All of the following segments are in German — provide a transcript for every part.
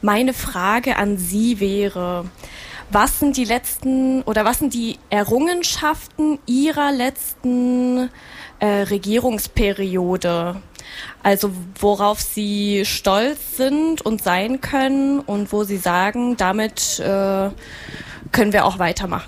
Meine Frage an Sie wäre, was sind die Errungenschaften Ihrer letzten Regierungsperiode? Also worauf Sie stolz sind und sein können und wo Sie sagen, damit können wir auch weitermachen.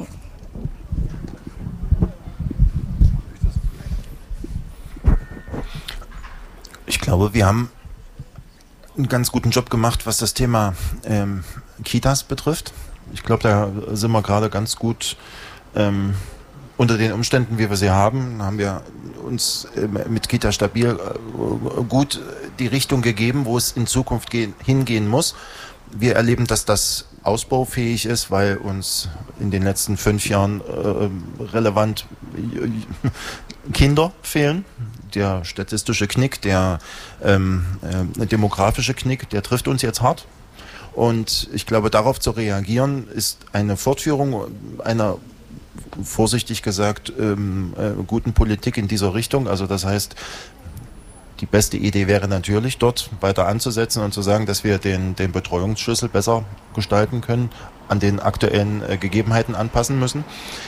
Ich glaube, wir haben einen ganz guten Job gemacht, was das Thema Kitas betrifft. Ich glaube, da sind wir gerade ganz gut unter den Umständen, wie wir sie haben wir uns mit Kita Stabil gut die Richtung gegeben, wo es in Zukunft hingehen muss. Wir erleben, dass das ausbaufähig ist, weil uns in den letzten 5 Jahren relevant Kinder fehlen. Der statistische Knick, der demografische Knick, der trifft uns jetzt hart. Und ich glaube, darauf zu reagieren, ist eine Fortführung einer, vorsichtig gesagt, guten Politik in dieser Richtung. Also das heißt, die beste Idee wäre natürlich, dort weiter anzusetzen und zu sagen, dass wir den Betreuungsschlüssel besser gestalten können, an den aktuellen Gegebenheiten anpassen müssen.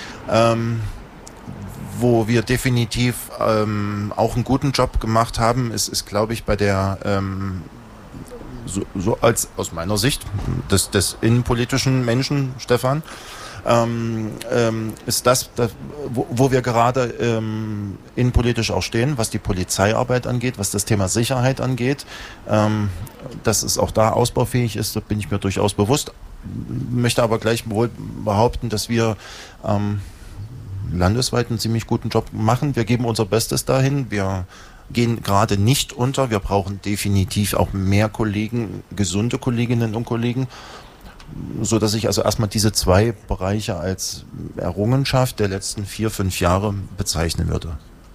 Wo wir definitiv auch einen guten Job gemacht haben, ist glaube ich, bei der so als aus meiner Sicht des innenpolitischen Menschen, Stefan, ist das wo wir gerade innenpolitisch auch stehen, was die Polizeiarbeit angeht, was das Thema Sicherheit angeht, dass es auch da ausbaufähig ist, da bin ich mir durchaus bewusst, möchte aber gleichwohl behaupten, dass wir landesweit einen ziemlich guten Job machen. Wir geben unser Bestes dahin, wir gehen gerade nicht unter. Wir brauchen definitiv auch mehr Kollegen, gesunde Kolleginnen und Kollegen, so dass ich also erstmal diese 2 Bereiche als Errungenschaft der letzten 4, 5 Jahre bezeichnen würde.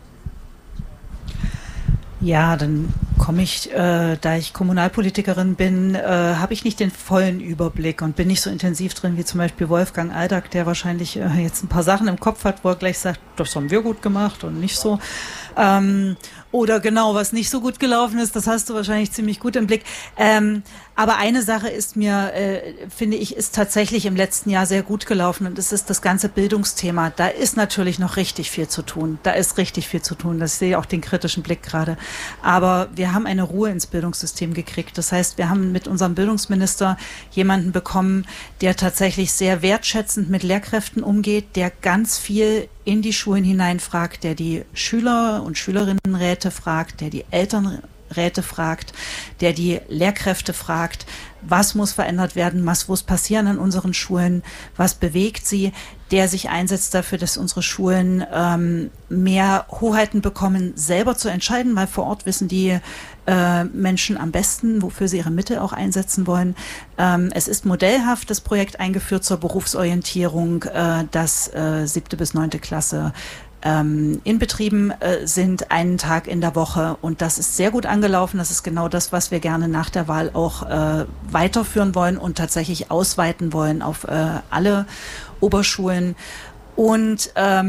Ja, dann komme ich, da ich Kommunalpolitikerin bin, habe ich nicht den vollen Überblick und bin nicht so intensiv drin wie zum Beispiel Wolfgang Aldag, der wahrscheinlich jetzt ein paar Sachen im Kopf hat, wo er gleich sagt, das haben wir gut gemacht und nicht so. Oder genau, was nicht so gut gelaufen ist, das hast du wahrscheinlich ziemlich gut im Blick. Aber eine Sache ist mir, finde ich, ist tatsächlich im letzten Jahr sehr gut gelaufen und das ist das ganze Bildungsthema. Da ist natürlich noch richtig viel zu tun. Das sehe ich auch den kritischen Blick gerade. Aber wir haben eine Ruhe ins Bildungssystem gekriegt. Das heißt, wir haben mit unserem Bildungsminister jemanden bekommen, der tatsächlich sehr wertschätzend mit Lehrkräften umgeht, der ganz viel in die Schulen hineinfragt, der die Schüler und Schülerinnenräte fragt, der die Elternräte fragt, der die Lehrkräfte fragt, was muss verändert werden, was muss passieren an unseren Schulen, was bewegt sie, der sich einsetzt dafür, dass unsere Schulen mehr Hoheiten bekommen, selber zu entscheiden, weil vor Ort wissen die Menschen am besten, wofür sie ihre Mittel auch einsetzen wollen. Es ist modellhaft das Projekt eingeführt zur Berufsorientierung, dass 7. bis 9. Klasse in Betrieben sind, einen Tag in der Woche und das ist sehr gut angelaufen. Das ist genau das, was wir gerne nach der Wahl auch weiterführen wollen und tatsächlich ausweiten wollen auf alle Oberschulen und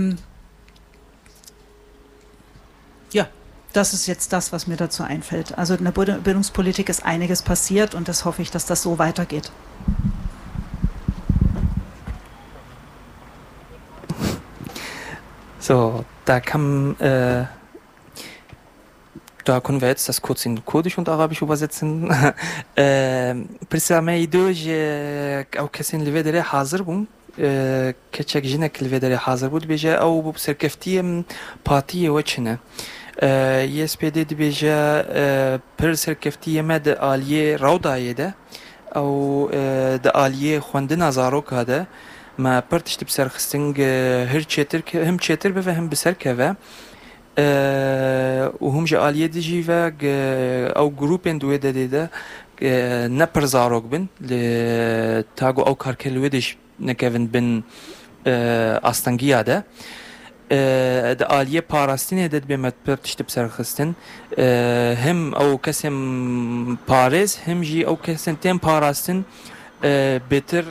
ja, das ist jetzt das, was mir dazu einfällt. Also in der Bildungspolitik ist einiges passiert und das hoffe ich, dass das so weitergeht. So, da können wir jetzt das kurz in Kurdisch und Arabisch übersetzen. Prisame idoj au kesin livedere hazır bun. Keçek jinek livedere hazır bud beje au bu serkeftiyem partiye veçine. YSPD beje per serkeftiyeme de aliye rawdayede au de aliye xwendina zarok de ما پرتشت بسرخستنگ هر چتر که هم چتر به هم بسر که و هم جالیه دیجی و او گروپن دوی داده نپر زاروگ بن ل تاگو او کارکلویدش نکوین بن استانگیه ده د آلیه پاراستینه داد به مت پرتشت بسرخستن هم او کسیم پارس هم جی او کسیم تیم پاراستن بهتر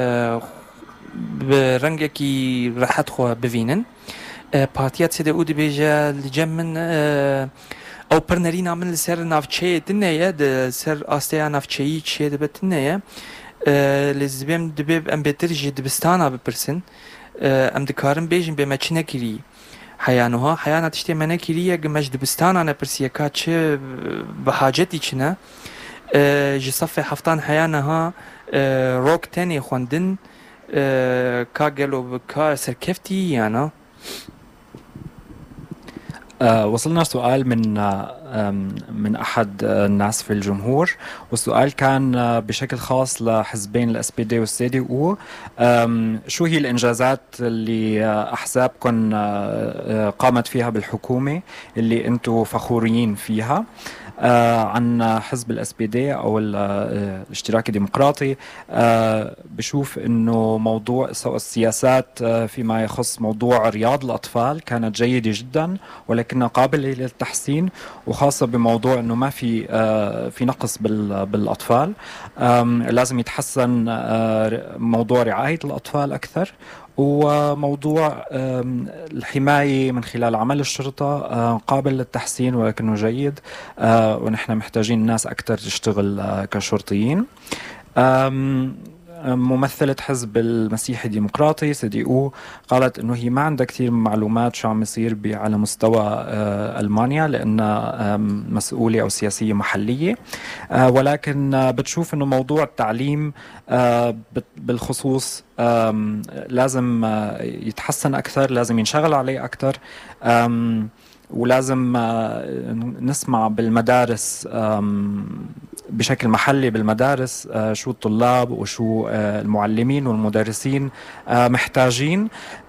برنگکی راحت خو ببینن پارتیات سده او دی بیجا لجمن او پرنری نامن لسر نافچه دنیه ده سر آستیا نافچهی چیه ده بتنیه لزبیم دبیب ام بهتر جی دبستانا بپرسن ام دکارم بیجن به مچ نکری حیانوها حیانات اشتی من نکریه گمش دبستانا نپرسیه که چه بحاجتی چنه جصف هفتان حیانها روك تاني خواندن كاجلو بكا سركفتي يعني وصلنا سؤال من أحد الناس في الجمهور، والسؤال كان بشكل خاص لحزبين الاس بي دي والسي دي او. شو هي الإنجازات اللي أحزابكم قامت فيها بالحكومة اللي أنتم فخورين فيها؟ عن حزب الاس بي دي او الاشتراك الديمقراطي بشوف انه موضوع السياسات فيما يخص موضوع رياض الاطفال كانت جيده جدا ولكنها قابله للتحسين، وخاصه بموضوع انه ما في نقص بالاطفال. لازم يتحسن موضوع رعايه الاطفال اكثر، وموضوع الحماية من خلال عمل الشرطة قابل للتحسين ولكنه جيد، ونحن محتاجين ناس أكثر تشتغل كشرطيين. ممثلة حزب المسيحي الديمقراطي سي دي او قالت انه هي ما عندها كثير معلومات شو عم يصير على مستوى المانيا لانها مسؤولة او سياسية محلية، ولكن بتشوف انه موضوع التعليم بالخصوص لازم يتحسن اكثر، لازم ينشغل عليه اكثر، ولازم نسمع بالمدارس بشكل محلي بالمدارس شو الطلاب وشو المعلمين والمدرسين محتاجين.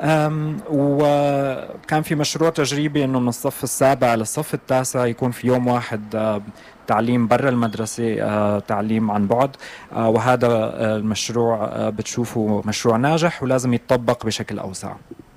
وكان في مشروع تجريبي انه من الصف السابع للصف التاسع يكون في يوم واحد تعليم برا المدرسة، تعليم عن بعد، وهذا المشروع بتشوفه مشروع ناجح ولازم يتطبق بشكل أوسع.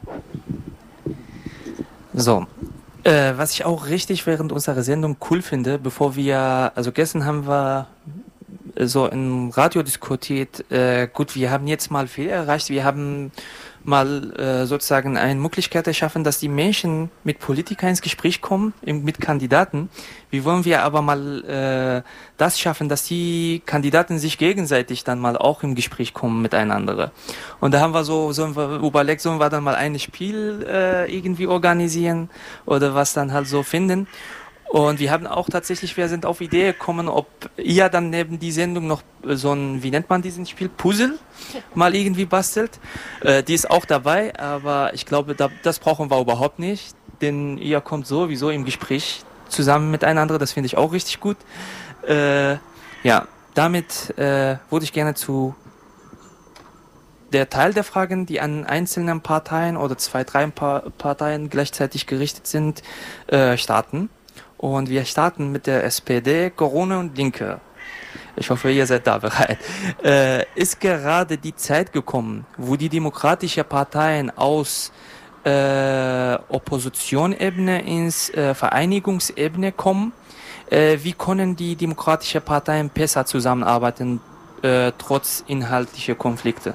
So. Was ich auch richtig während unserer Sendung cool finde, bevor wir, also gestern haben wir so im Radio diskutiert, gut, wir haben jetzt mal viel erreicht, wir haben mal sozusagen eine Möglichkeit erschaffen, dass die Menschen mit Politikern ins Gespräch kommen, mit Kandidaten. Wie wollen wir aber mal das schaffen, dass die Kandidaten sich gegenseitig dann mal auch im Gespräch kommen miteinander? Und da haben wir so überlegt, sollen wir dann mal ein Spiel irgendwie organisieren oder was dann halt so finden. Und wir haben auch tatsächlich, wir sind auf Idee gekommen, ob ihr dann neben die Sendung noch so ein, wie nennt man diesen Spiel, Puzzle mal irgendwie bastelt. Die ist auch dabei, aber ich glaube, das brauchen wir überhaupt nicht, denn ihr kommt sowieso im Gespräch zusammen miteinander, das finde ich auch richtig gut. Ja, damit würde ich gerne zu der Teil der Fragen, die an einzelnen Parteien oder 2, 3 Parteien gleichzeitig gerichtet sind, starten. Und wir starten mit der SPD, Corona und Linke. Ich hoffe, ihr seid da bereit. Ist gerade die Zeit gekommen, wo die demokratischen Parteien aus Oppositionebene ins Vereinigungsebene kommen? Wie können die demokratischen Parteien besser zusammenarbeiten, trotz inhaltlicher Konflikte?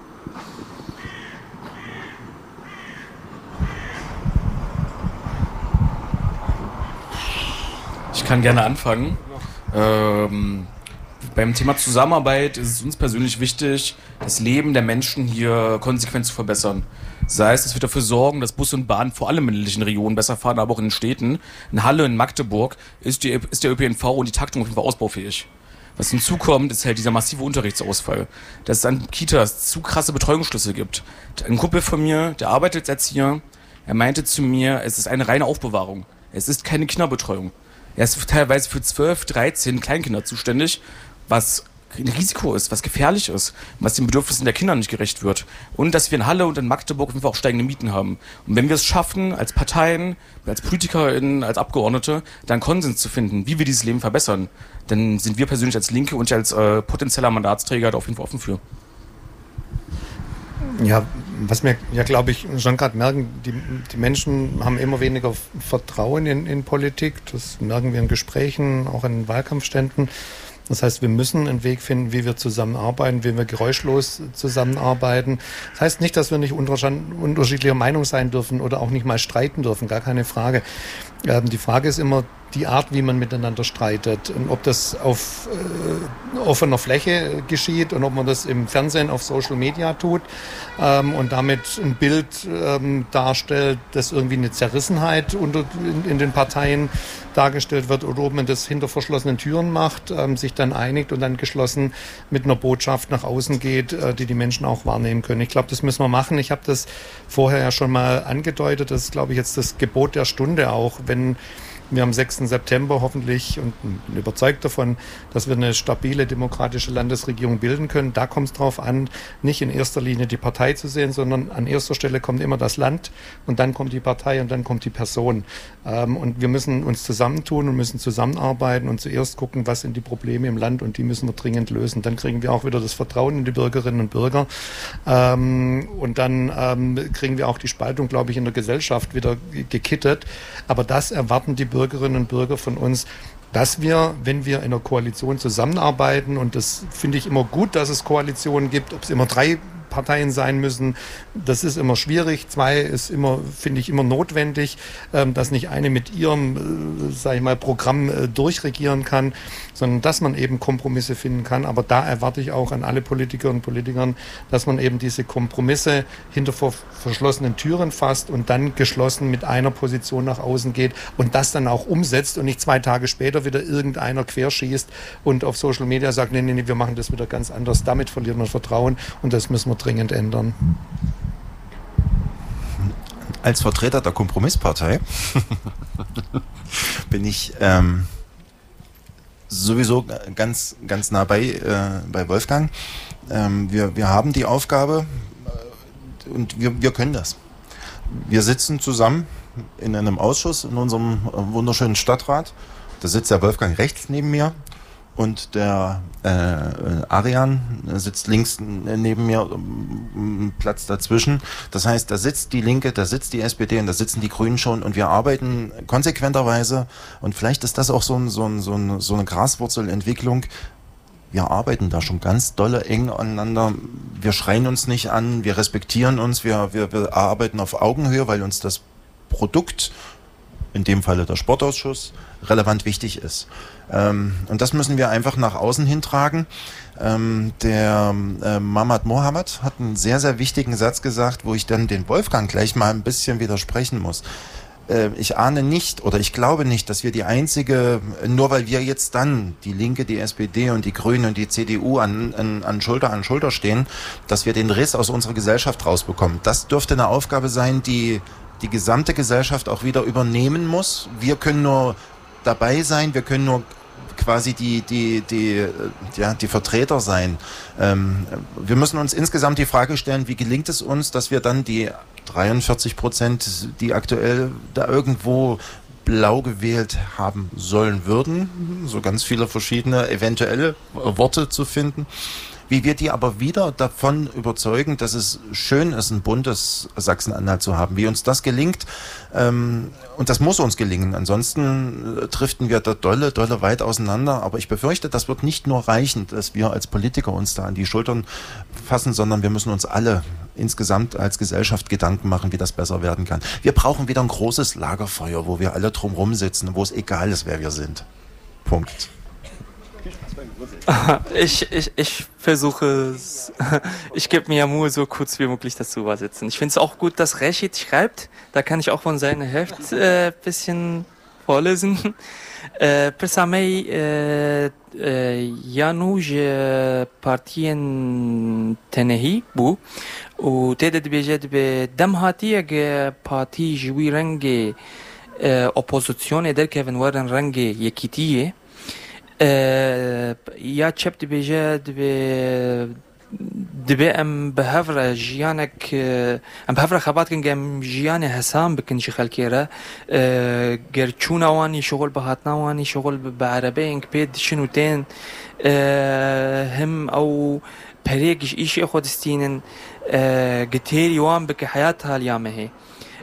Ich kann gerne anfangen. Beim Thema Zusammenarbeit ist es uns persönlich wichtig, das Leben der Menschen hier konsequent zu verbessern. Sei es, dass wir dafür sorgen, dass Bus und Bahn vor allem in ländlichen Regionen besser fahren, aber auch in den Städten. In Halle, in Magdeburg ist der ÖPNV und die Taktung auf jeden Fall ausbaufähig. Was hinzukommt, ist halt dieser massive Unterrichtsausfall. Dass es an Kitas zu krasse Betreuungsschlüsse gibt. Ein Kumpel von mir, der arbeitet als Erzieher, er meinte zu mir, es ist eine reine Aufbewahrung. Es ist keine Kinderbetreuung. Er ist teilweise für 12, 13 Kleinkinder zuständig, was ein Risiko ist, was gefährlich ist, was den Bedürfnissen der Kinder nicht gerecht wird. Und dass wir in Halle und in Magdeburg auf jeden Fall auch steigende Mieten haben. Und wenn wir es schaffen, als Parteien, als PolitikerInnen, als Abgeordnete, dann Konsens zu finden, wie wir dieses Leben verbessern, dann sind wir persönlich als Linke und als potenzieller Mandatsträger da auf jeden Fall offen für. Ja, was wir ja, glaube ich, schon gerade merken, die Menschen haben immer weniger Vertrauen in Politik. Das merken wir in Gesprächen, auch in Wahlkampfständen. Das heißt, wir müssen einen Weg finden, wie wir zusammenarbeiten, wie wir geräuschlos zusammenarbeiten. Das heißt nicht, dass wir nicht unterschiedlicher Meinung sein dürfen oder auch nicht mal streiten dürfen, gar keine Frage. Die Frage ist immer, die Art, wie man miteinander streitet. Und ob das auf offener Fläche geschieht und ob man das im Fernsehen, auf Social Media tut und damit ein Bild darstellt, das irgendwie eine Zerrissenheit in den Parteien dargestellt wird, oder ob man das hinter verschlossenen Türen macht, sich dann einigt und dann geschlossen mit einer Botschaft nach außen geht, die Menschen auch wahrnehmen können. Ich glaube, das müssen wir machen. Ich habe das vorher ja schon mal angedeutet. Das ist, glaube ich, jetzt das Gebot der Stunde auch, wenn wir am 6. September hoffentlich, und bin überzeugt davon, dass wir eine stabile demokratische Landesregierung bilden können. Da kommt es darauf an, nicht in erster Linie die Partei zu sehen, sondern an erster Stelle kommt immer das Land und dann kommt die Partei und dann kommt die Person. Und wir müssen uns zusammentun und müssen zusammenarbeiten und zuerst gucken, was sind die Probleme im Land, und die müssen wir dringend lösen. Dann kriegen wir auch wieder das Vertrauen in die Bürgerinnen und Bürger. Und dann kriegen wir auch die Spaltung, glaube ich, in der Gesellschaft wieder gekittet. Aber das erwarten die Bürgerinnen und Bürger von uns, dass wir, wenn wir in einer Koalition zusammenarbeiten, und das finde ich immer gut, dass es Koalitionen gibt, ob es immer 3 Parteien sein müssen, das ist immer schwierig. 2 ist immer, finde ich, immer notwendig, dass nicht eine mit ihrem, sage ich mal, Programm durchregieren kann, sondern dass man eben Kompromisse finden kann. Aber da erwarte ich auch an alle Politikerinnen und Politikern, dass man eben diese Kompromisse hinter verschlossenen Türen fasst und dann geschlossen mit einer Position nach außen geht und das dann auch umsetzt und nicht 2 Tage später wieder irgendeiner querschießt und auf Social Media sagt, nee, wir machen das wieder ganz anders. Damit verliert man Vertrauen, und das müssen wir dringend ändern. Als Vertreter der Kompromisspartei bin ich sowieso ganz nah bei Wolfgang. Wir haben die Aufgabe und wir können das. Wir sitzen zusammen in einem Ausschuss in unserem wunderschönen Stadtrat. Da sitzt der Wolfgang rechts neben mir. Und der Arian sitzt links neben mir, Platz dazwischen. Das heißt, da sitzt die Linke, da sitzt die SPD und da sitzen die Grünen schon, und wir arbeiten konsequenterweise, und vielleicht ist das auch so eine Graswurzelentwicklung. Wir arbeiten da schon ganz dolle eng aneinander. Wir schreien uns nicht an, wir respektieren uns, wir arbeiten auf Augenhöhe, weil uns das Produkt, in dem Falle der Sportausschuss, relevant wichtig ist. Und das müssen wir einfach nach außen hintragen. Der Mahmat Mohammed hat einen sehr, sehr wichtigen Satz gesagt, wo ich dann den Wolfgang gleich mal ein bisschen widersprechen muss. Ich ahne nicht, oder ich glaube nicht, dass wir die einzige, nur weil wir jetzt dann, die Linke, die SPD und die Grünen und die CDU an Schulter stehen, dass wir den Riss aus unserer Gesellschaft rausbekommen. Das dürfte eine Aufgabe sein, die gesamte Gesellschaft auch wieder übernehmen muss. Wir können nur dabei sein, wir können nur quasi die Vertreter sein. Wir müssen uns insgesamt die Frage stellen, wie gelingt es uns, dass wir dann die 43%, die aktuell da irgendwo blau gewählt haben sollen würden, so ganz viele verschiedene eventuelle Worte zu finden, wie wir die aber wieder davon überzeugen, dass es schön ist, ein buntes Sachsen-Anhalt zu haben. Wie uns das gelingt, und das muss uns gelingen, ansonsten driften wir da dolle weit auseinander. Aber ich befürchte, das wird nicht nur reichen, dass wir als Politiker uns da an die Schultern fassen, sondern wir müssen uns alle insgesamt als Gesellschaft Gedanken machen, wie das besser werden kann. Wir brauchen wieder ein großes Lagerfeuer, wo wir alle drumherum sitzen, wo es egal ist, wer wir sind. Punkt. Ich versuche es. Ich gebe mir ja Mühe, so kurz wie möglich das zu übersetzen. Ich finde es auch gut, dass Rashid schreibt. Da kann ich auch von seinem Heft ein bisschen vorlesen. Persamei Januj Partien Tenehi bu و تعداد بیجد به دم هاتیه که پارتی جوی رنگ اپوزیسیون در که ونورن رنگ یکیتیه یا چپ بیجد به دبی ام به هفر جیانک ام به هفر خبات کن گم جیان حسام بکن شخل کیره گرچون وانی شغل به هاتنا وانی شغل به عربی انک بید شنو تین هم او پریگش ایشی خودستینن گتیری وان بک حیاتها اليامه هی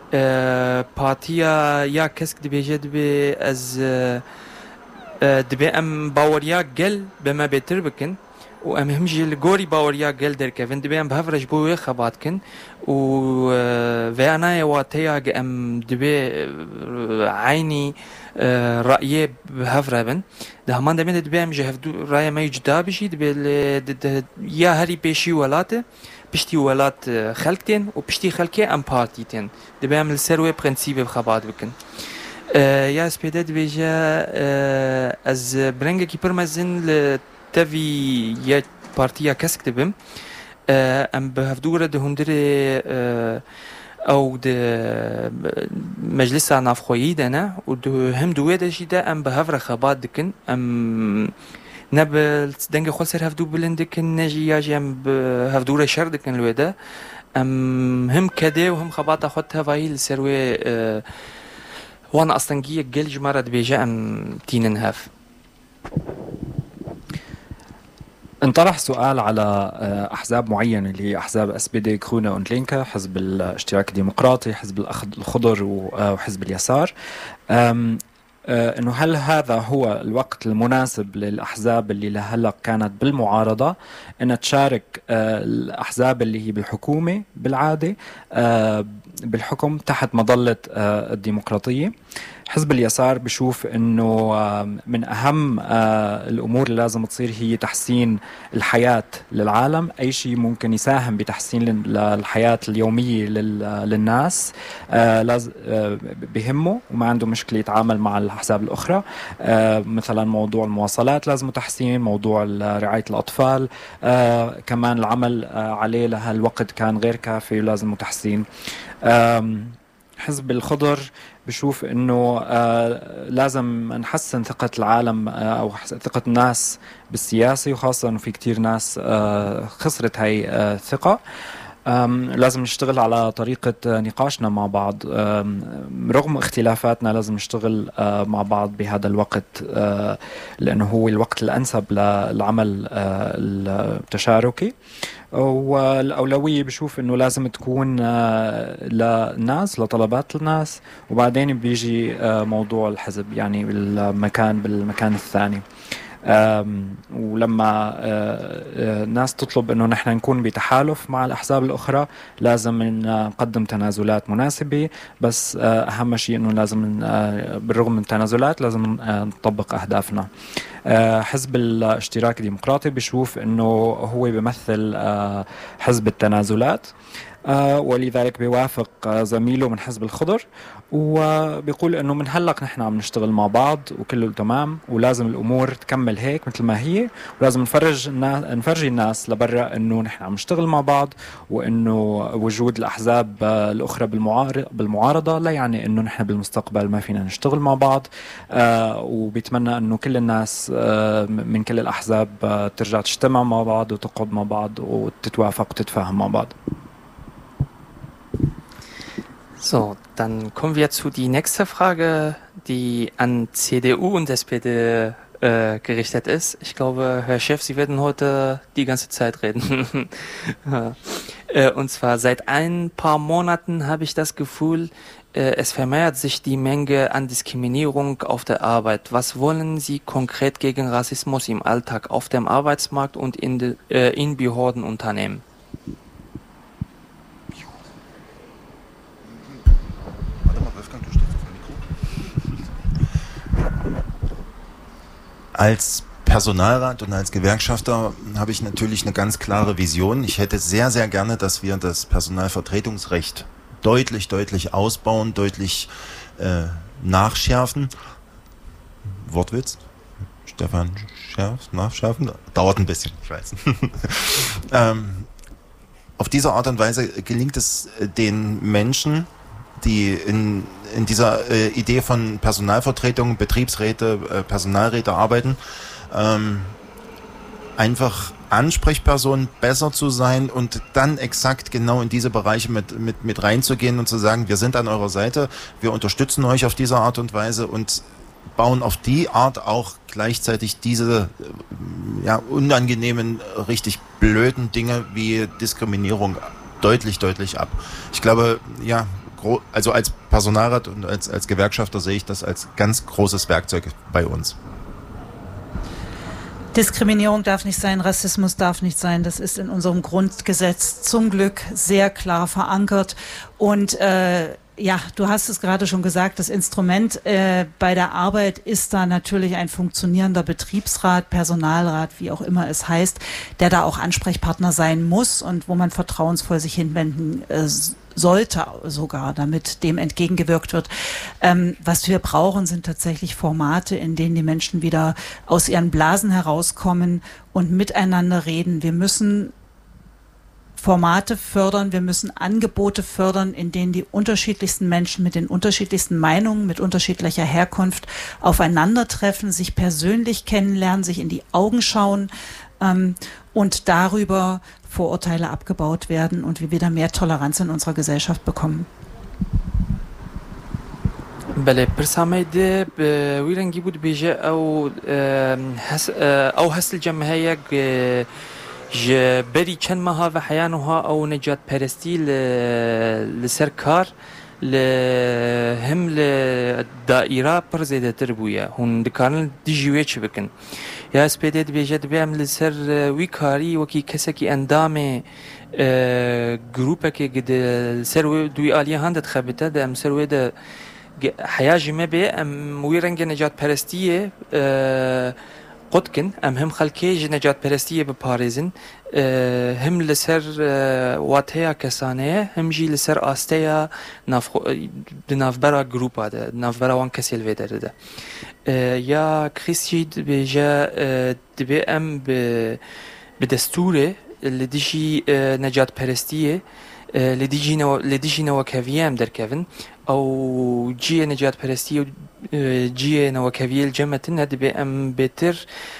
پارتیا یا کسک دبیجد به از دبی ام باوریا گل به ما بهتر بکن وام همجي الجوري باوريا جلدر كفن دبيان بهفرج بوي خباتكن و فانا واتيا ام دبي عيني رأيي بهفربن ده همان دبي دبيان جهفدو رأي ما يجدا بشي دبي يا هري بيشي ولاته بشتي ولات خلقتين وبشتي خلقي امباتيتين دبيان السروي برنسيبي بخبات بكن يا سبيدا دبيجا از برنگه کی پرمزن تفي يا بارتيا كسكتبم ام بهفدوره ده هندري او ده مجلس نافخويي دنا وده هم دوه ده شيدا ام بهفره خبات دكن ام نبل دنگه خسر هفدو بلندكن نجي ياجي ام بهفدوره شر دكن الودا ام هم كده وهم خبات اخوتها فاي السروي وانا اصلا جيل مرة دبيجا ام تينن هاف. انطرح سؤال على احزاب معينه اللي هي احزاب اس بي دي كرونا und Linke، حزب الاشتراك الديمقراطي، حزب الخضر وحزب اليسار. انه هل هذا هو الوقت المناسب للاحزاب اللي لهلا كانت بالمعارضه ان تشارك الاحزاب اللي هي بالحكومه بالعاده بالحكم تحت مظله الديمقراطيه؟ حزب اليسار بشوف انه من اهم الامور اللي لازم تصير هي تحسين الحياه للعالم. اي شيء ممكن يساهم بتحسين الحياه اليوميه للناس لازم بهمه وما عنده مشكله يتعامل مع الاحزاب الاخرى. مثلا موضوع المواصلات لازم تحسين، موضوع رعايه الاطفال كمان العمل عليه لهالوقت كان غير كافي ولازم تحسين. حزب الخضر بشوف انه لازم نحسن ثقة العالم او ثقة الناس بالسياسة، وخاصة انه في كتير ناس خسرت هاي الثقة. لازم نشتغل على طريقة نقاشنا مع بعض رغم اختلافاتنا، لازم نشتغل مع بعض بهذا الوقت لأنه هو الوقت الأنسب للعمل التشاركي. والأولوية بشوف أنه لازم تكون للناس، لطلبات الناس، وبعدين بيجي موضوع الحزب يعني بالمكان الثاني. ولما الناس تطلب انه نحن نكون بتحالف مع الاحزاب الاخرى لازم نقدم تنازلات مناسبه، بس اهم شيء انه لازم بالرغم من التنازلات لازم نطبق اهدافنا. حزب الاشتراك الديمقراطي بيشوف انه هو بيمثل حزب التنازلات، ولذلك بيوافق زميله من حزب الخضر وبيقول انه من هلق نحن عم نشتغل مع بعض وكله تمام، ولازم الامور تكمل هيك مثل ما هي، ولازم نفرجي الناس لبرا انه نحن عم نشتغل مع بعض، وانه وجود الاحزاب الاخرى بالمعارضه لا يعني انه نحن بالمستقبل ما فينا نشتغل مع بعض. وبيتمنى انه كل الناس من كل الاحزاب ترجع تجتمع مع بعض وتقعد مع بعض وتتوافق وتتفاهم مع بعض. So, dann kommen wir zu die nächste Frage, die an CDU und SPD gerichtet ist. Ich glaube, Herr Chef, Sie werden heute die ganze Zeit reden. Und zwar seit ein paar Monaten habe ich das Gefühl, es vermehrt sich die Menge an Diskriminierung auf der Arbeit. Was wollen Sie konkret gegen Rassismus im Alltag auf dem Arbeitsmarkt und in Behörden unternehmen? Als Personalrat und als Gewerkschafter habe ich natürlich eine ganz klare Vision. Ich hätte sehr, sehr gerne, dass wir das Personalvertretungsrecht deutlich ausbauen, deutlich nachschärfen. Wortwitz? Stefan nachschärfen? Dauert ein bisschen, ich weiß. Auf diese Art und Weise gelingt es den Menschen, die in dieser Idee von Personalvertretung, Betriebsräte, Personalräte arbeiten, einfach Ansprechpersonen besser zu sein und dann exakt genau in diese Bereiche mit reinzugehen und zu sagen, wir sind an eurer Seite, wir unterstützen euch auf diese Art und Weise und bauen auf die Art auch gleichzeitig diese unangenehmen, richtig blöden Dinge wie Diskriminierung deutlich ab. Ich glaube, also als Personalrat und als Gewerkschafter sehe ich das als ganz großes Werkzeug bei uns. Diskriminierung darf nicht sein, Rassismus darf nicht sein. Das ist in unserem Grundgesetz zum Glück sehr klar verankert. Und ja, du hast es gerade schon gesagt, das Instrument bei der Arbeit ist da natürlich ein funktionierender Betriebsrat, Personalrat, wie auch immer es heißt, der da auch Ansprechpartner sein muss und wo man vertrauensvoll sich hinwenden sollte sogar, damit dem entgegengewirkt wird. Was wir brauchen, sind tatsächlich Formate, in denen die Menschen wieder aus ihren Blasen herauskommen und miteinander reden. Wir müssen Formate fördern, wir müssen Angebote fördern, in denen die unterschiedlichsten Menschen mit den unterschiedlichsten Meinungen, mit unterschiedlicher Herkunft aufeinandertreffen, sich persönlich kennenlernen, sich in die Augen schauen und darüber Vorurteile abgebaut werden und wir wieder mehr Toleranz in unserer Gesellschaft bekommen. بله برسامه به ویرنگی بود بیجه او هست الجمعیه جبری چند ماه و حیانها او نجات پرستی لسر کار هم لدائره پر زیده تر بویه هون دکارن دیجویه چه بکن یا اسپیدید بیجه دبیم لسر وی کاری وکی کسی که اندام گروپه که قد سر دوی آلیه هندت خبته ده ام سر ویده حیاجی مبه ام ویرنگ نجات پرستیه قدكن هم خلكي نجات پرستیه بپاريزن هم لسر واتهيا كسانه هم جي لسر آستيا نافبرا جروبا ده نافبرا وان كسيل ويدر ده يا كريستيد بيجا دبي ام بدستوره اللي ديجي نجات پرستیه لديجي نوكافيام در كيفن او جي نجات پرستی جي نوكافيه الجمة ندبي ام بيتر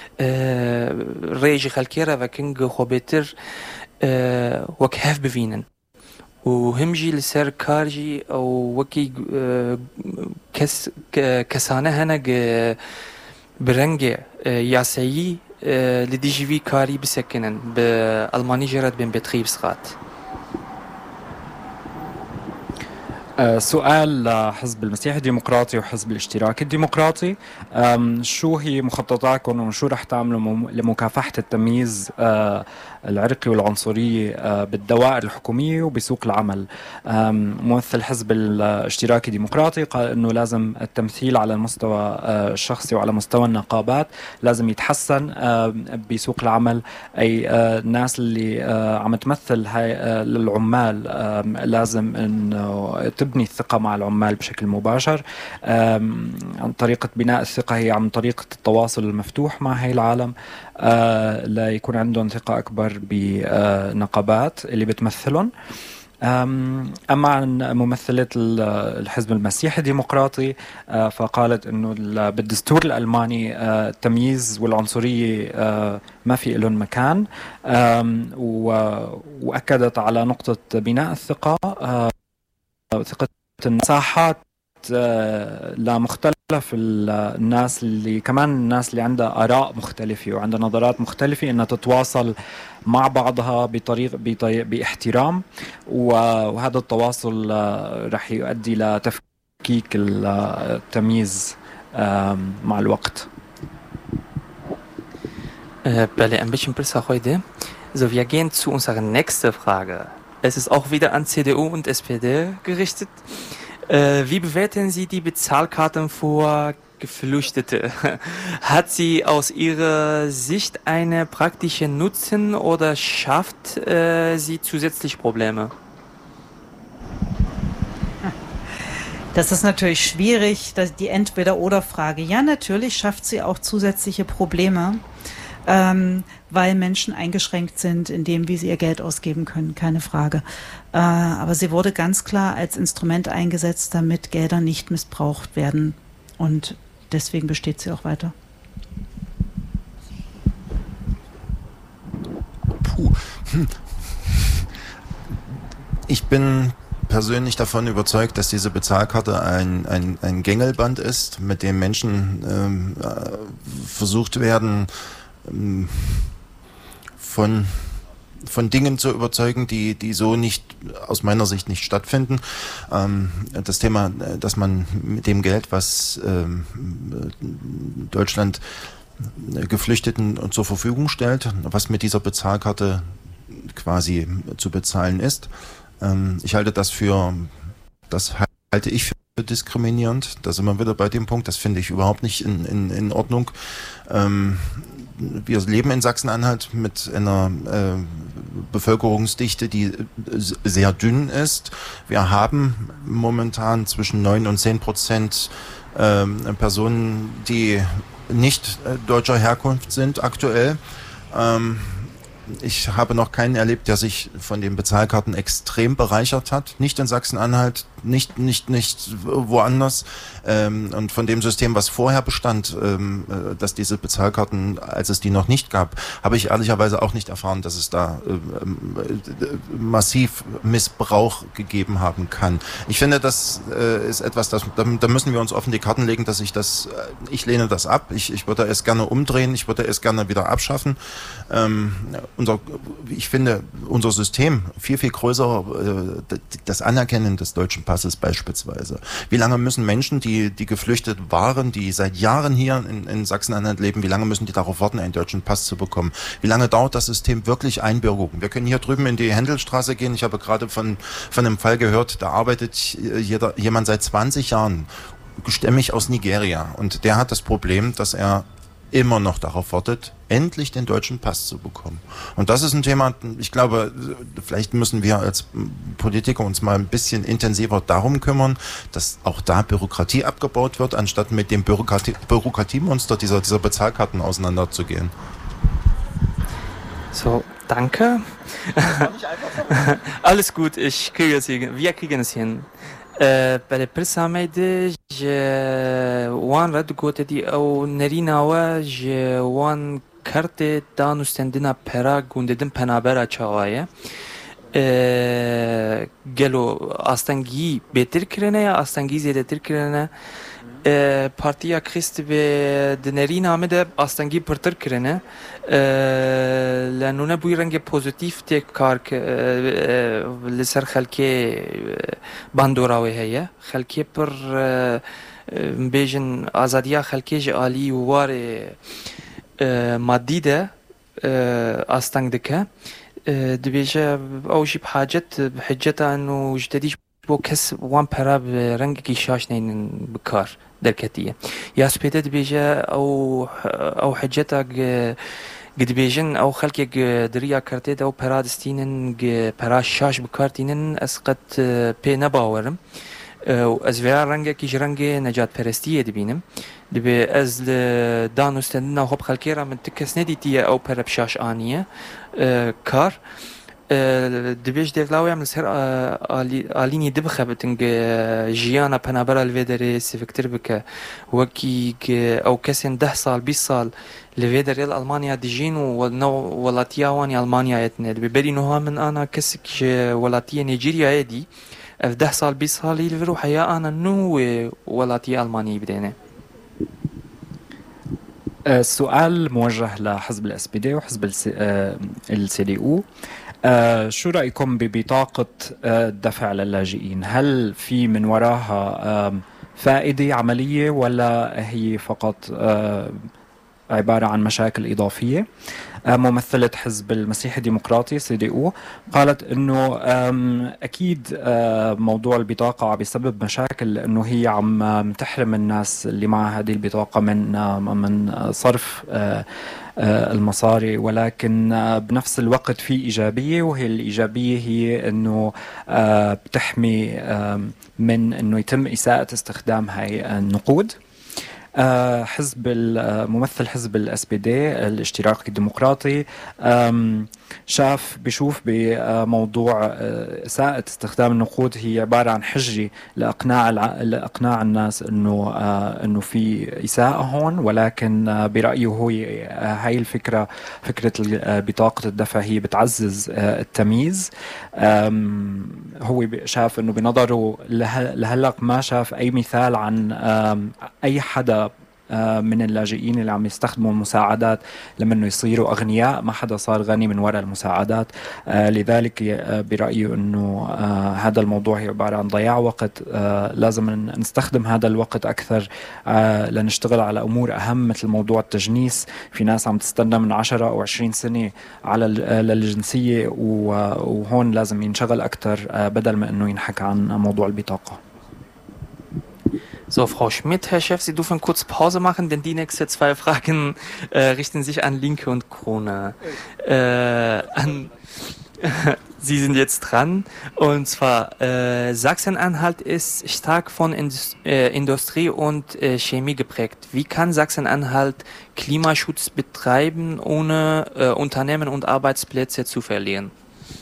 ريج خلكيرا وكنج خو بيتر وكهف بفينن وهم جي لسر كارجي او وكي كسانه هنگ برنگ ياسيي لديجي في كاري بسكنن بالماني جرد بين بتخيبسخات سؤال حزب المسيح الديمقراطي وحزب الاشتراك الديمقراطي، شو هي مخططاتكم وشو رح تعملوا لمكافحة التمييز العرقي والعنصرية بالدوائر الحكومية وبسوق العمل؟ ممثل حزب الاشتراكي الديمقراطي قال انه لازم التمثيل على المستوى الشخصي وعلى مستوى النقابات لازم يتحسن بسوق العمل. اي الناس اللي عم تمثل هاي للعمال لازم انه تبني الثقة مع العمال بشكل مباشر. عن طريقة بناء الثقة هي عن طريقة التواصل المفتوح مع هاي العالم ليكون عندهم ثقة أكبر بنقابات اللي بتمثلهم. أما عن ممثلة الحزب المسيحي الديمقراطي فقالت أنه بالدستور الألماني التمييز والعنصرية ما في لهم مكان، وأكدت على نقطة بناء الثقة، ثقة المساحات لمختلف الناس اللي كمان الناس اللي عندها آراء مختلفة وعندها نظرات مختلفة إنها تتواصل مع بعضها باحترام، وهذا التواصل رح يؤدي لتفكيك التمييز مع الوقت. Belle, ein bisschen besser heute. So, wir gehen zu unserer nächsten Frage. Es ist auch wieder an CDU und SPD gerichtet. Wie bewerten Sie die Bezahlkarten für Geflüchtete? Hat sie aus Ihrer Sicht einen praktischen Nutzen oder schafft sie zusätzlich Probleme? Das ist natürlich schwierig, die Entweder-oder-Frage. Ja, natürlich schafft sie auch zusätzliche Probleme, weil Menschen eingeschränkt sind in dem, wie sie ihr Geld ausgeben können, keine Frage. Aber sie wurde ganz klar als Instrument eingesetzt, damit Gelder nicht missbraucht werden. Und deswegen besteht sie auch weiter. Puh. Ich bin persönlich davon überzeugt, dass diese Bezahlkarte ein Gängelband ist, mit dem Menschen versucht werden, von Dingen zu überzeugen, die so nicht, aus meiner Sicht nicht stattfinden. Das Thema, dass man mit dem Geld, was Deutschland Geflüchteten zur Verfügung stellt, was mit dieser Bezahlkarte quasi zu bezahlen ist. Ich halte das halte ich für diskriminierend. Da sind wir wieder bei dem Punkt, das finde ich überhaupt nicht in Ordnung. Wir leben in Sachsen-Anhalt mit einer Bevölkerungsdichte, die sehr dünn ist. Wir haben momentan zwischen 9 und 10% Personen, die nicht deutscher Herkunft sind aktuell. Ich habe noch keinen erlebt, der sich von den Bezahlkarten extrem bereichert hat. Nicht in Sachsen-Anhalt, nicht woanders. Und von dem System, was vorher bestand, dass diese Bezahlkarten, als es die noch nicht gab, habe ich ehrlicherweise auch nicht erfahren, dass es da massiv Missbrauch gegeben haben kann. Ich finde, das ist etwas, da müssen wir uns offen die Karten legen, dass ich lehne das ab. Ich würde es gerne umdrehen, ich würde es gerne wieder abschaffen. Ich finde unser System viel größer, das Anerkennen des deutschen Passes beispielsweise. Wie lange müssen Menschen, die geflüchtet waren, die seit Jahren hier in Sachsen-Anhalt leben, wie lange müssen die darauf warten, einen deutschen Pass zu bekommen? Wie lange dauert das System wirklich Einbürgerung? Wir können hier drüben in die Händelstraße gehen. Ich habe gerade von einem Fall gehört, da arbeitet jemand seit 20 Jahren, stämmig aus Nigeria. Und der hat das Problem, dass er immer noch darauf wartet, endlich den deutschen Pass zu bekommen. Und das ist ein Thema, ich glaube, vielleicht müssen wir als Politiker uns mal ein bisschen intensiver darum kümmern, dass auch da Bürokratie abgebaut wird, anstatt mit dem Bürokratiemonster dieser Bezahlkarten auseinanderzugehen. So, danke. Alles gut, wir kriegen es hin. برای پرسامه ده وان رد گوته دی او نرینا و وان کرت دانستندنا پرا گونددن پنابرا چاوایه گلو آستانگی بهتر کرنه یا آستانگی زیادتر کرنه پارتیا کریست به دنرینا آمده آستانگی پرتر کرنه لانونه بوی رنگ پوزیتیف تک کار لسر خلکی باندوراوی هیا خلکی پر بیشن آزادیا خلکی جالی ووار مادی ده آستانگ دکه دبیجه اوجی بحجت انو جدیش بو کس وان پرا رنگ کی شاش نین بکار درکتیه یا سپیده دبیجه او حجتا قد بيجن او خلق دريا كارتيد او برادستينن برا شاش بكارتينن اسقط بي نباورم از ويا رنگه كيج رنگه نجات پرستيه دبينم دبي از دانوستندنا هوب خلقيرا من تكس نديتيه او پر بشاش آنيه كار دبيش ديفلاوي عمل سر آليني دبخه بتنج جيانا بنابرا الفيدري سيفكتر بك وكي او كسن 10 سال 20 سال الفيدري الألمانيا ديجين ولاتيا واني ألمانيا يتنه ببري نوها من أنا كسك ولاتيا نيجيريا يدي في 10 سال 20 سال يلفرو حيا أنا نو ولاتيا ألمانيا بدينه. السؤال موجه لحزب الاس بي دي وحزب السي دي او. شو رأيكم ببطاقة الدفع للاجئين؟ هل في من وراها فائدة عملية ولا هي فقط عبارة عن مشاكل إضافية؟ ممثلة حزب المسيح الديمقراطي CDU قالت إنه أكيد موضوع البطاقة بسبب مشاكل، لأنه هي عم تحرم الناس اللي مع هذه البطاقة من صرف المصاري، ولكن بنفس الوقت في إيجابية، وهي الإيجابية هي إنه بتحمي من إنه يتم إساءة استخدام هاي النقود. ممثل حزب الاس بي دي الاشتراكي الديمقراطي بشوف بموضوع إساءة استخدام النقود هي عبارة عن حجة لإقناع الناس إنه في إساءة هون، ولكن برأيه هو هاي الفكرة، فكرة بطاقة الدفع هي بتعزز التمييز. هو شاف إنه بنظره لهلق ما شاف أي مثال عن أي حدا من اللاجئين اللي عم يستخدموا المساعدات لما انه يصيروا اغنياء. ما حدا صار غني من وراء المساعدات. لذلك برايي انه هذا الموضوع هي عباره عن ضياع وقت. لازم نستخدم هذا الوقت اكثر لنشتغل على امور اهم مثل موضوع التجنيس. في ناس عم تستنى من 10 او 20 سنه على الجنسيه، وهون لازم ينشغل اكثر بدل ما انه ينحكى عن موضوع البطاقه. So, Frau Schmidt, Herr Chef, Sie dürfen kurz Pause machen, denn die nächsten 2 Fragen richten sich an Linke und Krone. Sie sind jetzt dran. Und zwar, Sachsen-Anhalt ist stark von Industrie und Chemie geprägt. Wie kann Sachsen-Anhalt Klimaschutz betreiben, ohne Unternehmen und Arbeitsplätze zu verlieren?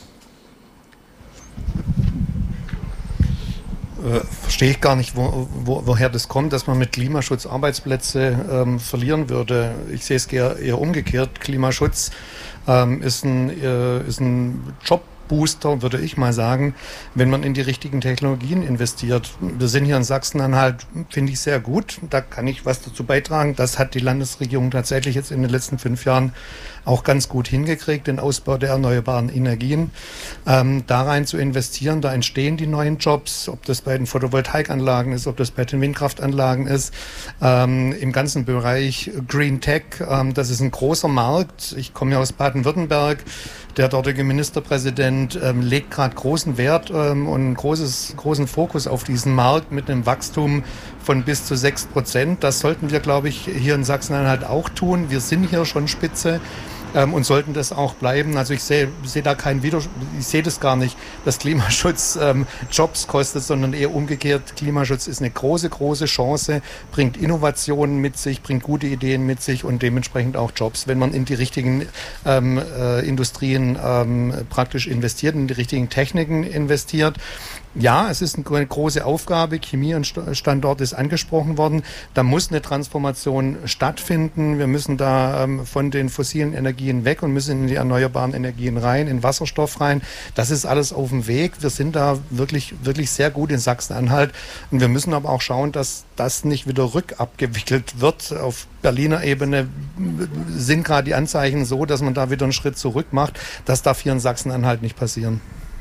Verstehe ich gar nicht, woher das kommt, dass man mit Klimaschutz Arbeitsplätze verlieren würde. Ich sehe es eher umgekehrt. Klimaschutz ist ein Jobbooster, würde ich mal sagen, wenn man in die richtigen Technologien investiert. Wir sind hier in Sachsen-Anhalt, finde ich, sehr gut. Da kann ich was dazu beitragen. Das hat die Landesregierung tatsächlich jetzt in den letzten 5 Jahren auch ganz gut hingekriegt, den Ausbau der erneuerbaren Energien. Da rein zu investieren, da entstehen die neuen Jobs, ob das bei den Photovoltaikanlagen ist, ob das bei den Windkraftanlagen ist, im ganzen Bereich Green Tech, das ist ein großer Markt. Ich komme ja aus Baden-Württemberg. Der dortige Ministerpräsident legt gerade großen Wert und großen Fokus auf diesen Markt mit einem Wachstum von bis zu 6%. Das sollten wir, glaube ich, hier in Sachsen-Anhalt auch tun. Wir sind hier schon Spitze und sollten das auch bleiben. Also ich sehe da keinen Widerspruch, ich sehe das gar nicht, dass Klimaschutz Jobs kostet, sondern eher umgekehrt. Klimaschutz ist eine große, große Chance, bringt Innovationen mit sich, bringt gute Ideen mit sich und dementsprechend auch Jobs, wenn man in die richtigen Industrien praktisch investiert, in die richtigen Techniken investiert. Ja, es ist eine große Aufgabe. Chemiestandort ist angesprochen worden. Da muss eine Transformation stattfinden. Wir müssen da von den fossilen Energien weg und müssen in die erneuerbaren Energien rein, in Wasserstoff rein. Das ist alles auf dem Weg. Wir sind da wirklich, wirklich sehr gut in Sachsen-Anhalt. Und wir müssen aber auch schauen, dass das nicht wieder rückabgewickelt wird. Auf Berliner Ebene sind gerade die Anzeichen so, dass man da wieder einen Schritt zurück macht. Das darf hier in Sachsen-Anhalt nicht passieren.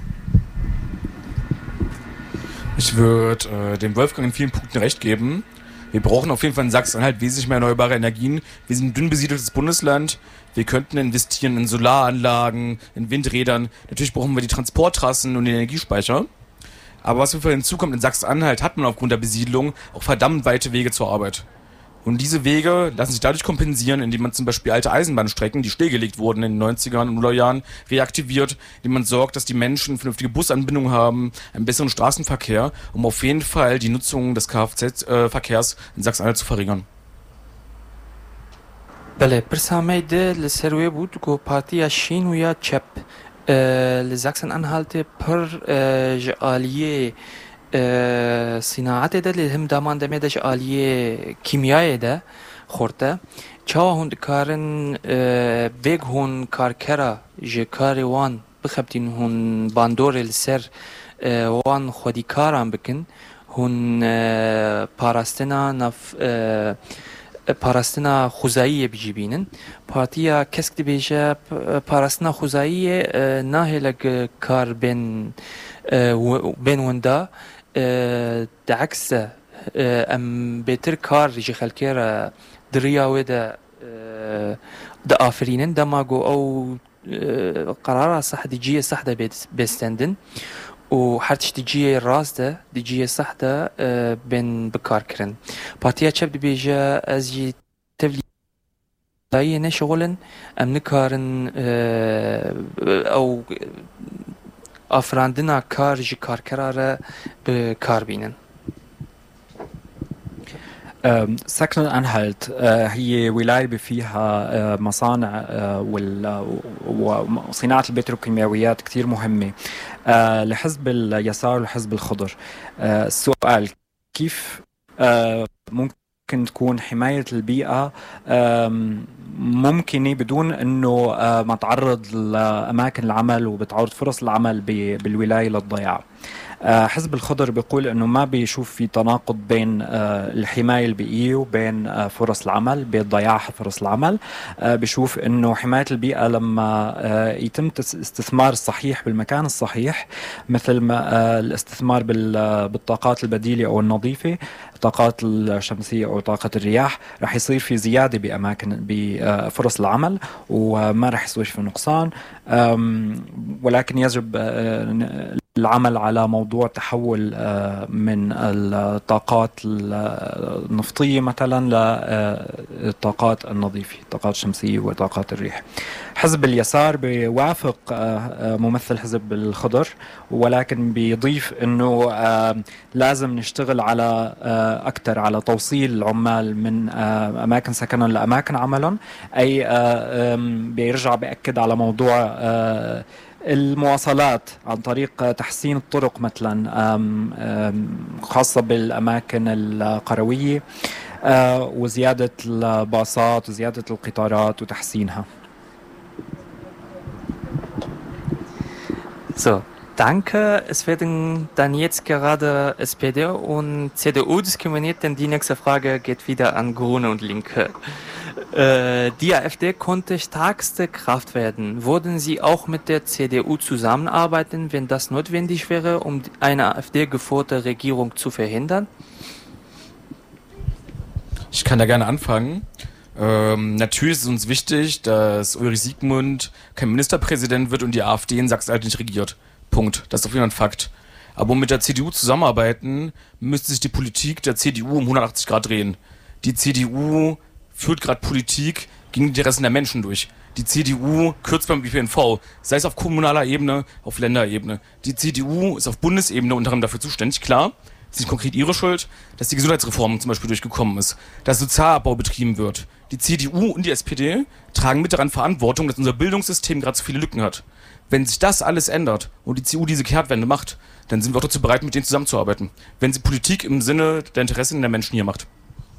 Ich würde dem Wolfgang in vielen Punkten recht geben. Wir brauchen auf jeden Fall in Sachsen-Anhalt wesentlich mehr erneuerbare Energien. Wir sind ein dünn besiedeltes Bundesland. Wir könnten investieren in Solaranlagen, in Windrädern. Natürlich brauchen wir die Transporttrassen und die Energiespeicher. Aber was für hinzukommt, in Sachsen-Anhalt hat man aufgrund der Besiedlung auch verdammt weite Wege zur Arbeit. Und diese Wege lassen sich dadurch kompensieren, indem man zum Beispiel alte Eisenbahnstrecken, die stillgelegt wurden in den 90ern und 0er-Jahren, reaktiviert, indem man sorgt, dass die Menschen vernünftige Busanbindung haben, einen besseren Straßenverkehr, um auf jeden Fall die Nutzung des Kfz-Verkehrs in Sachsen-Anhalt zu verringern. بله برسامه ده لسروی بود که پارتیا شین و یا چپ لزاکسن انهالت پر جالیه صناعت ده لهم دامان دمه ده جالیه کیمیای ده خورده چاو هند کارن بیگ هون کارکرا جکاری وان بخبتین هون باندور لسر وان خودی کاران بکن هون پاراستنا نف پاراستنا خوزایی بجیبینن پارتیا کسک بیجه پاراستنا خوزایی ناهلگ کار بین وندا دعکس ام بهتر کار جی خلکر دریا و دا آفرینن دماغو او قرار صح دیجیه صح دا بستندن و هر تشتیجیه راست ده دیجیه صح ده بین بکار کرن پارتیا چپ دی بیجه از جی تبلی دایی نشغلن ام نکارن او افراندنا کار جی کار کراره بکار بینن ساكن-Anhalt هي ولاية فيها مصانع وصناعة البتروكيماويات كتير مهمة لحزب اليسار والحزب الخضر. السؤال كيف ممكن تكون حماية البيئة ممكنة بدون أنه ما تعرض لأماكن العمل وبتعرض فرص العمل بالولاية للضياع؟ حزب الخضر بيقول انه ما بيشوف في تناقض بين الحماية البيئية وبين فرص العمل، بين ضياع فرص العمل. بيشوف انه حماية البيئة لما يتم استثمار الصحيح بالمكان الصحيح، مثل ما الاستثمار بالطاقات البديلة او النظيفة، الطاقات الشمسية او طاقة الرياح، رح يصير في زيادة بأماكن بفرص العمل وما رح يصير في نقصان. ولكن يجب العمل على موضوع تحول من الطاقات النفطية مثلا للطاقات النظيفة، الطاقات الشمسية وطاقات الريح. حزب اليسار بيوافق ممثل حزب الخضر، ولكن بيضيف انه لازم نشتغل على اكثر على توصيل العمال من اماكن سكنهم لاماكن عملهم. اي بيرجع بيأكد على موضوع المواصلات عن طريق تحسين الطرق مثلا خاصة بالأماكن القروية، وزيادة الباصات وزيادة القطارات وتحسينها. So, danke. Es werden dann jetzt gerade SPD und CDU diskriminiert, denn die nächste Frage geht wieder an Grüne und Linke. Die AfD konnte stärkste Kraft werden. Würden Sie auch mit der CDU zusammenarbeiten, wenn das notwendig wäre, um eine AfD-geführte Regierung zu verhindern? Ich kann da gerne anfangen. Natürlich ist es uns wichtig, dass Ulrich Siegmund kein Ministerpräsident wird und die AfD in Sachsen-Anhalt nicht regiert. Punkt. Das ist auf jeden Fall ein Fakt. Aber um mit der CDU zusammenarbeiten, müsste sich die Politik der CDU um 180 Grad drehen. Die CDU führt gerade Politik gegen die Interessen der Menschen durch. Die CDU kürzt beim ÖPNV, sei es auf kommunaler Ebene, auf Länderebene. Die CDU ist auf Bundesebene unter anderem dafür zuständig, klar. Es ist nicht konkret ihre Schuld, dass die Gesundheitsreform zum Beispiel durchgekommen ist, dass Sozialabbau betrieben wird. Die CDU und die SPD tragen mit daran Verantwortung, dass unser Bildungssystem gerade so viele Lücken hat. Wenn sich das alles ändert und die CDU diese Kehrtwende macht, dann sind wir auch dazu bereit, mit denen zusammenzuarbeiten. Wenn sie Politik im Sinne der Interessen der Menschen hier macht.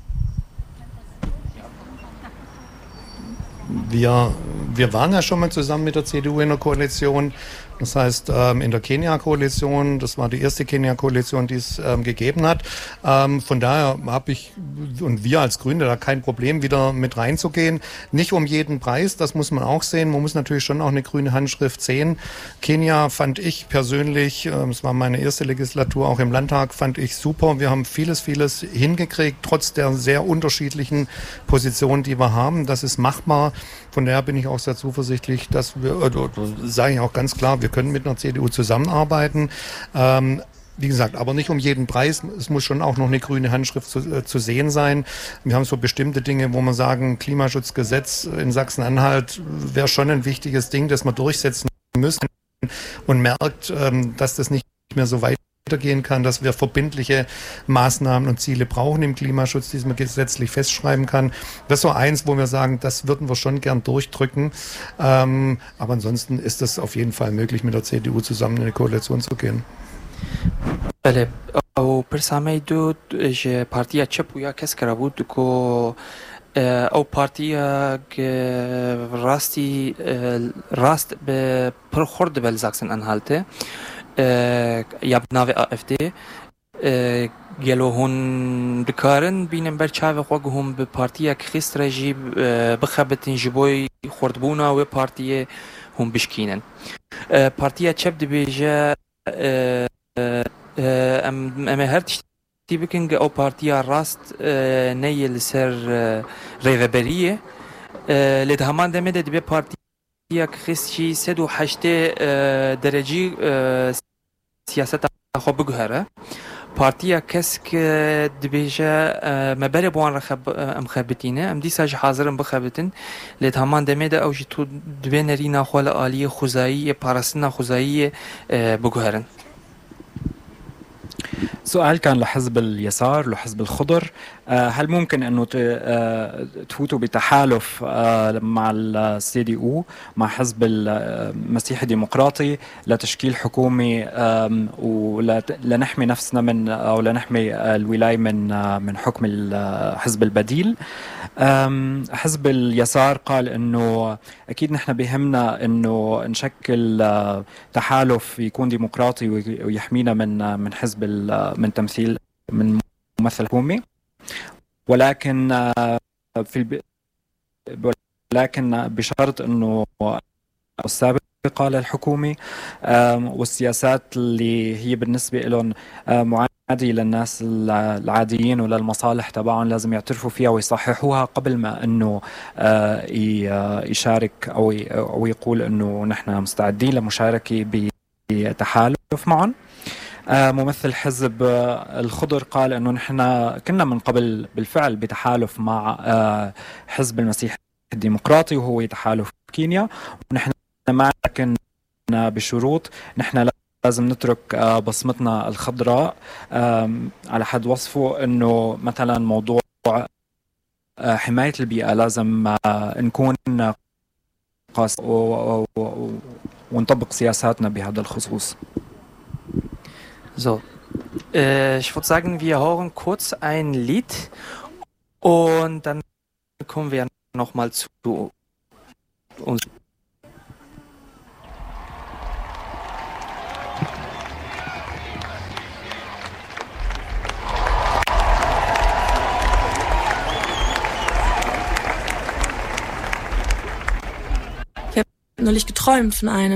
Wir waren ja schon mal zusammen mit der CDU in der Koalition. Das heißt, in der Kenia-Koalition, das war die erste Kenia-Koalition, die es gegeben hat. Von daher habe ich und wir als Grüne da kein Problem, wieder mit reinzugehen. Nicht um jeden Preis, das muss man auch sehen. Man muss natürlich schon auch eine grüne Handschrift sehen. Kenia fand ich persönlich, es war meine erste Legislatur auch im Landtag, fand ich super. Wir haben vieles hingekriegt, trotz der sehr unterschiedlichen Positionen, die wir haben. Das ist machbar. Von daher bin ich auch sehr zuversichtlich, dass wir, sage ich auch ganz klar, wir können mit einer CDU zusammenarbeiten. Wie gesagt, aber nicht um jeden Preis. Es muss schon auch noch eine grüne Handschrift zu sehen sein. Wir haben so bestimmte Dinge, wo man sagen, Klimaschutzgesetz in Sachsen-Anhalt wäre schon ein wichtiges Ding, das wir durchsetzen müssen und merkt, dass das nicht mehr so weitergehen kann, dass wir verbindliche Maßnahmen und Ziele brauchen im Klimaschutz, die man gesetzlich festschreiben kann. Das ist so eins, wo wir sagen, das würden wir schon gern durchdrücken. Aber ansonsten ist es auf jeden Fall möglich, mit der CDU zusammen in eine Koalition zu gehen. بله او پرسامه دو پارتیا چپ و یا کس کرا بود که او پارتیا که راست به پرخورد بل زاکسن انحالته یا بناو AfD گلو هون دکارن بینم بر چاو خواه هم به پارتیا خیست رجی بخبتن جبوی خوردبونا و پارتیا هم بشکینن پارتیا چپ دبیجه ام هر تشتی بکن او پارتیا راست نیل سر ریوبریه لده همان دمده دبی پارتیا خیستی 108 درجی سیاست خو بگهره پارتیا کس که دبیجه مبره بوان ام خبتینه ام دی ساج حاضرم بخبتن لده همان دمده او جتو دبی نرینا خوال آلی خوزایی پارستنا خوزایی بگهرن. سؤال كان لحزب اليسار لحزب الخضر، هل ممكن أنه تفوتوا بتحالف مع السي دي او مع حزب المسيحي الديمقراطي لتشكيل حكومي ولنحمي نفسنا من أو لنحمي الولاية من حكم الحزب البديل؟ حزب اليسار قال أنه أكيد نحن بهمنا أنه نشكل تحالف يكون ديمقراطي ويحمينا من حزب من تمثيل من ممثل حكومي، ولكن ولكن بشرط انه السابقه للحكومه والسياسات اللي هي بالنسبه لهم معاديه للناس العاديين وللمصالح تبعهم لازم يعترفوا فيها ويصححوها قبل ما انه يشارك او يقول انه نحن مستعدين لمشاركه بتحالف معهم. ممثل حزب الخضر قال أنه نحن كنا من قبل بالفعل بتحالف مع حزب المسيح الديمقراطي وهو تحالف كينيا، ونحن ما كنا بشروط نحن لازم نترك بصمتنا الخضراء، على حد وصفه أنه مثلا موضوع حماية البيئة لازم نكون قاس ونطبق سياساتنا بهذا الخصوص. So, ich würde sagen, wir hören kurz ein Lied und dann kommen wir nochmal zu uns. Ich habe neulich geträumt von einem